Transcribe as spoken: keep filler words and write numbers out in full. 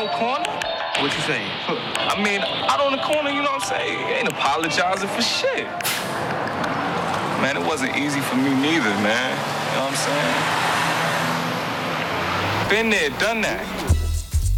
no corner. What you saying? I mean, out on the corner, you know what I'm saying? He ain't apologizing for shit. Man, it wasn't easy for me neither, man. You know what I'm saying? Been there, done that.